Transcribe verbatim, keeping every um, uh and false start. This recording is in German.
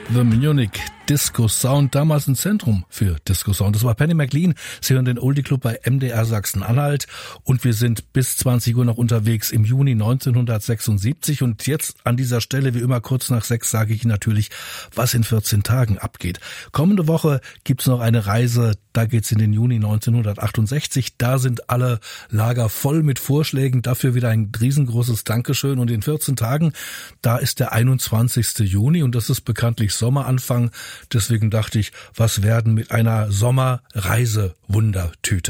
The Munich Disco Sound, damals ein Zentrum für Disco Sound. Das war Penny McLean. Sie hören den Oldie Club bei M D R Sachsen-Anhalt und wir sind bis zwanzig Uhr noch unterwegs im Juni neunzehnhundertsechsundsiebzig. Und jetzt an dieser Stelle, wie immer kurz nach sechs, sage ich Ihnen natürlich, was in vierzehn Tagen abgeht. Kommende Woche gibt's noch eine Reise, da geht's in den Juni neunzehnhundertachtundsechzig. Da sind alle Lager voll mit Vorschlägen. Dafür wieder ein riesengroßes Dankeschön. Und in vierzehn Tagen, da ist der einundzwanzigste Juni und das ist bekanntlich Sommeranfang. Deswegen dachte ich, was werden mit einer Sommerreise-Wundertüte?